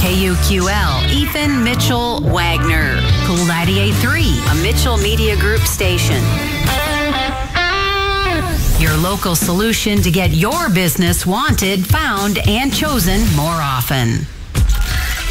KUQL, Ethan Mitchell Wagner. Cool 98.3, a Mitchell Media Group station. Your local solution to get your business wanted, found, and chosen more often.